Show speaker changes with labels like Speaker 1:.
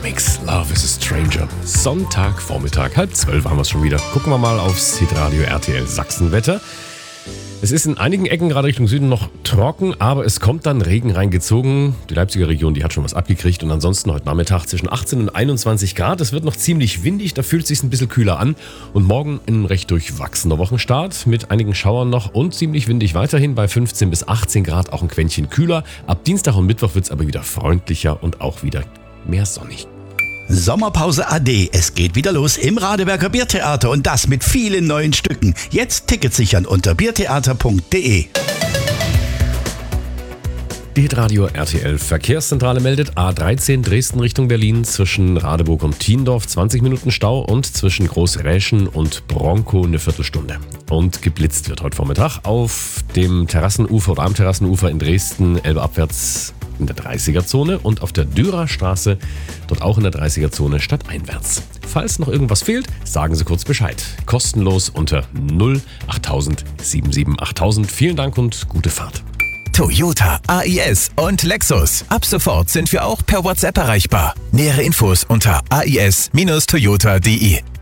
Speaker 1: Mix. Love is a Stranger. Sonntagvormittag, 11:30 haben wir es schon wieder. Gucken wir mal aufs Hitradio RTL Sachsenwetter. Es ist in einigen Ecken gerade Richtung Süden noch trocken, aber es kommt dann Regen reingezogen. Die Leipziger Region, die hat schon was abgekriegt und ansonsten heute Nachmittag zwischen 18 und 21 Grad. Es wird noch ziemlich windig, da fühlt es sich ein bisschen kühler an. Und morgen ein recht durchwachsener Wochenstart mit einigen Schauern noch und ziemlich windig weiterhin bei 15 bis 18 Grad, auch ein Quäntchen kühler. Ab Dienstag und Mittwoch wird es aber wieder freundlicher und auch wieder mehr sonnig.
Speaker 2: Sommerpause AD. Es geht wieder los im Radeberger Biertheater und das mit vielen neuen Stücken. Jetzt Tickets sichern unter biertheater.de.
Speaker 1: Die Hitradio RTL Verkehrszentrale meldet A13 Dresden Richtung Berlin zwischen Radeburg und Thiendorf 20 Minuten Stau und zwischen Großräschen und Bronkow eine Viertelstunde. Und geblitzt wird heute Vormittag auf dem Terrassenufer oder am Terrassenufer in Dresden, Elbe abwärts in der 30er-Zone und auf der Dürerstraße, dort auch in der 30er-Zone stadteinwärts. Falls noch irgendwas fehlt, sagen Sie kurz Bescheid. Kostenlos unter 08000 77 8000. Vielen Dank und gute Fahrt.
Speaker 3: Toyota, AIS und Lexus. Ab sofort sind wir auch per WhatsApp erreichbar. Nähere Infos unter ais-toyota.de.